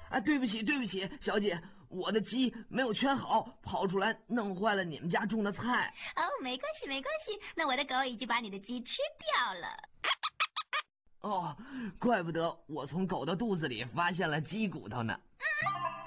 啊，对不起，对不起，小姐，我的鸡没有圈好，跑出来弄坏了你们家种的菜。 哦，没关系，没关系。那我的狗已经把你的鸡吃掉了。 哦，怪不得我从狗的肚子里发现了鸡骨头呢。